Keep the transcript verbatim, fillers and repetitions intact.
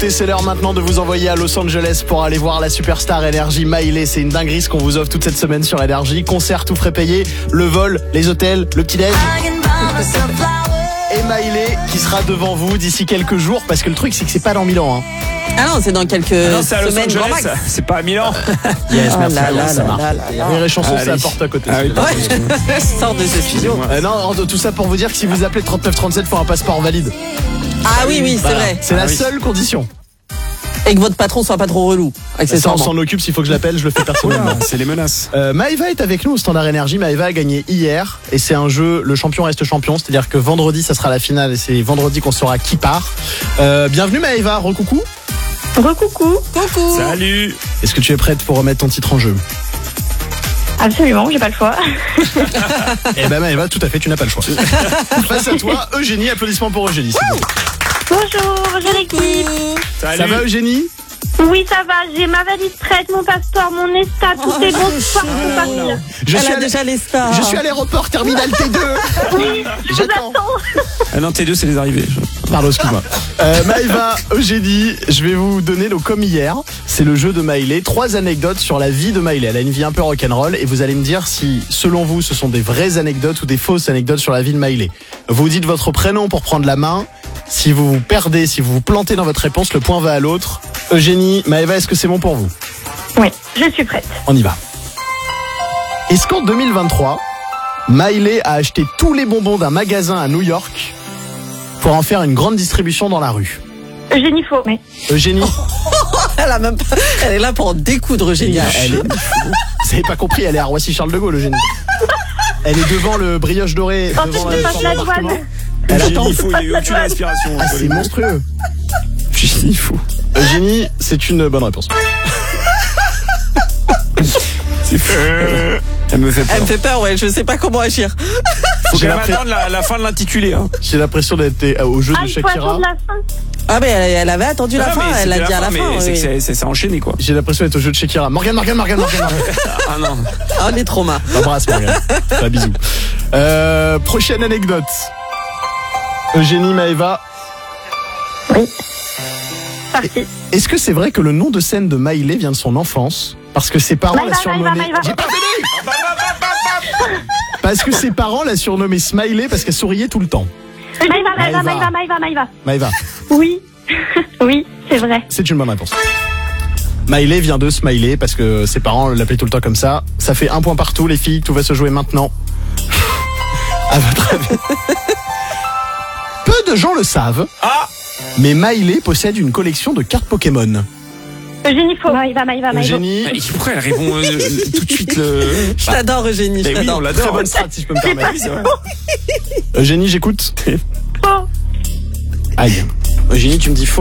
Et c'est l'heure maintenant de vous envoyer à Los Angeles pour aller voir la superstar Énergie Miley. C'est une dinguerie ce qu'on vous offre toute cette semaine sur Énergie. Concert tout frais payé, le vol, les hôtels, le petit-déj. Et Miley qui sera devant vous d'ici quelques jours, parce que le truc c'est que c'est pas dans Milan. Hein. Ah non, c'est dans quelques ah non, c'est à Los semaines. Angeles, c'est pas à Milan. Yes, Oh merci, là là ça là marche. là là là. Rire et chanson, Allez. ça apporte à côté. Ah oui, pardon, Ouais. Sors de ce studio. Euh, non, tout ça pour vous dire que si vous appelez trente-neuf trente-sept, faut un passeport valide. Ah oui, oui, c'est Voilà. vrai. C'est Ah la oui. seule condition. Et que votre patron soit pas trop relou. Ça, on Accessoirement. s'en occupe, s'il faut que je l'appelle, je le fais personnellement. Voilà, c'est les menaces. Euh, Maëva est avec nous au Standard Énergie. Maëva a gagné hier et c'est un jeu, le champion reste champion, c'est-à-dire que vendredi ça sera la finale et c'est vendredi qu'on saura qui part. Euh, bienvenue Maëva, recoucou. Recoucou. Coucou. Salut. Est-ce que tu es prête pour remettre ton titre en jeu? Absolument, j'ai pas le choix. Eh ben Maëva, tout à fait, tu n'as pas le choix. Face à toi, Eugénie, applaudissements pour Eugénie. s'il vous plaît. Bonjour, bonjour l'équipe. Salut. Ça va Eugénie? Oui, ça va, j'ai ma valise prête, mon passeport, mon ESTA, tout est bon ce soir pour partir. Je Elle suis, a à l'é- déjà les stars. je suis à l'aéroport terminal T deux. Oui, je vous J'attends. attends. Ah non, T deux, c'est les arrivées. Pardon, excuse-moi. Euh, Maëva, Eugénie, je vais vous donner, donc comme hier, c'est le jeu de Miley, trois anecdotes sur la vie de Miley. Elle a une vie un peu rock'n'roll et vous allez me dire si, selon vous, ce sont des vraies anecdotes ou des fausses anecdotes sur la vie de Miley. Vous dites votre prénom pour prendre la main. Si vous vous perdez, si vous vous plantez dans votre réponse, le point va à l'autre. Eugénie, Maëva, est-ce que c'est bon pour vous? Oui, je suis prête. On y va. Est-ce qu'en deux mille vingt-trois, Miley a acheté tous les bonbons d'un magasin à New York pour en faire une grande distribution dans la rue? Eugénie Faux. Oui. Eugénie, Elle a même pas... Elle est là pour en découdre, génial. elle est... Vous avez pas compris, elle est à Roissy-Charles de Gaulle, Eugénie. Elle est devant le brioche doré, Quand devant je le passe centre la d'embarquement. douane. Elle Eugénie, attend. il faut, il n'y a aucune respiration. Ah, c'est monstrueux. Eugénie, il faut. Eugénie, c'est une bonne réponse. C'est fou. Elle me fait peur. Elle me fait peur, ouais, je sais pas comment agir. Faut J'ai quand même l'impression- attendre la, la fin de l'intitulé. Hein. J'ai l'impression d'être euh, au jeu Ah, de il faut Shakira. attendre la fin. Ah, mais elle, elle avait attendu la Ah, fin, mais elle l'a c'était dit à la mais fin. c'est oui. que c'est- c'est c'est enchaîné, quoi. J'ai l'impression d'être au jeu de Shakira. Morgane, Morgane, Morgane, Morgane, Morgane. Ah non. Ah, les traumas. T'embrasses, Morgane. Bah, bisous. Euh, prochaine anecdote. Eugénie, Maëva. Oui. Parti. Est-ce que c'est vrai que le nom de scène de Miley vient de son enfance? Parce que ses parents Maëva, la surnommaient... Maëva, Maëva. J'ai pas fini. Parce que ses parents la surnommaient Smiley parce qu'elle souriait tout le temps. Maïva, Maïva, Maëva. Maïva, Maïva, Maïva. Maëva, Oui. Oui, c'est vrai. c'est une bonne réponse. Miley vient de Smiley parce que ses parents l'appelaient tout le temps comme ça. Ça fait un point partout, les filles. Tout va se jouer maintenant. À votre avis. Peu de gens le savent, Ah mais Miley possède une collection de cartes Pokémon. Eugénie Faux. Maïva, Maïva, Maïva. Eugénie, Mais Pourquoi elle répond euh, tout de suite le... Je t'adore, Eugénie, je Mais oui, t'adore. on très l'adore. bonne strat si je peux me permettre. Oui, c'est vrai. Eugénie, j'écoute. Faux. Aïe. Eugénie, tu me dis faux.